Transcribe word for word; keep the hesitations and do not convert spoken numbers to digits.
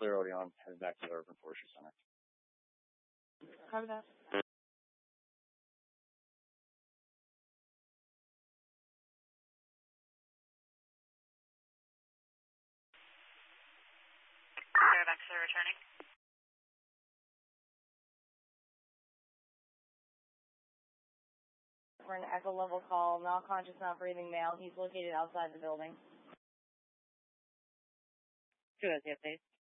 clear Odeon, head back to the Urban Forestry Center. Copy that. Fairfax, sir, returning. For an echo level call, not conscious, not breathing male. He's located outside the building. Two S, yes, please.